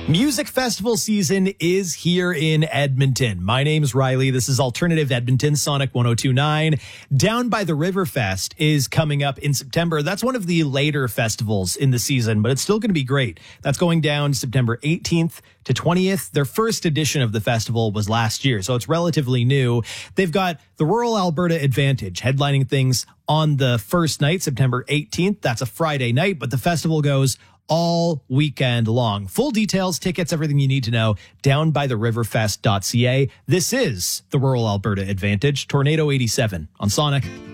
Music festival season is here in Edmonton. My name's Riley. This is Alternative Edmonton, Sonic 102.9. Down by the River Fest is coming up in September. That's one of the later festivals in the season, but it's still going to be great. That's going down September 18th to 20th. Their first edition of the festival was last year, so it's relatively new. They've got the Rural Alberta Advantage headlining things on the first night, September 18th. That's a Friday night, but the festival goes all weekend long. Full details, tickets, everything you need to know, downbytheriverfest.ca. This is the Rural Alberta Advantage, Tornado 87 on Sonic.